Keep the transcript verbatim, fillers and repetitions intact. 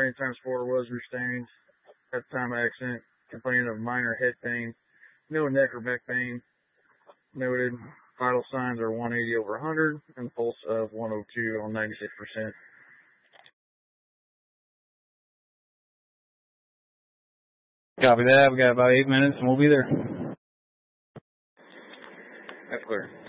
brain transporter was restrained at the time of accident, complaining of minor head pain, no neck or back pain. Noted vital signs are one eighty over one hundred and pulse of one oh two on ninety-six percent. Copy that. We got about eight minutes and we'll be there. That's clear.